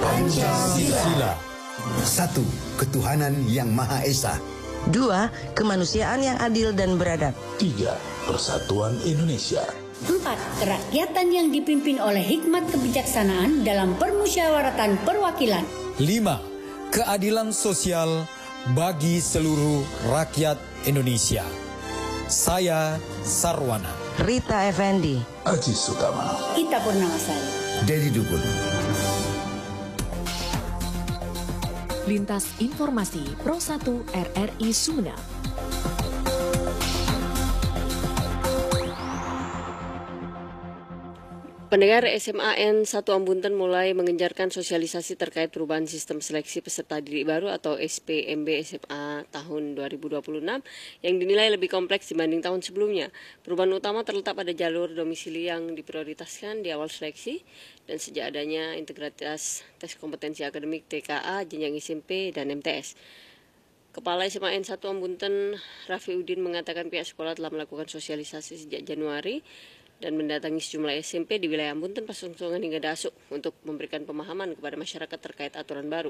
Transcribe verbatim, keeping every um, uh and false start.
Pancasila. Satu, ketuhanan yang Maha Esa. Dua, kemanusiaan yang adil dan beradab. Tiga, persatuan Indonesia. Empat, kerakyatan yang dipimpin oleh hikmat kebijaksanaan dalam permusyawaratan perwakilan. Lima, keadilan sosial bagi seluruh rakyat Indonesia. Saya Sarwana. Rita Effendi. Aziz Sutama. Ita Purnamasari. Dedi Dukun. Lintas Informasi Pro satu R R I Sumeneb. Pendengar, S M A N satu Ambunten mulai mengencarkan sosialisasi terkait perubahan sistem seleksi peserta didik baru atau S P M B S M A tahun dua ribu dua puluh enam yang dinilai lebih kompleks dibanding tahun sebelumnya. Perubahan utama terletak pada jalur domisili yang diprioritaskan di awal seleksi dan sejak adanya integritas tes kompetensi akademik T K A, jenjang S M P, dan M T S. Kepala S M A N satu Ambunten, Raffi Udin, mengatakan pihak sekolah telah melakukan sosialisasi sejak Januari dan mendatangi sejumlah S M P di wilayah Ambunten, Pasungan hingga Dasuk untuk memberikan pemahaman kepada masyarakat terkait aturan baru.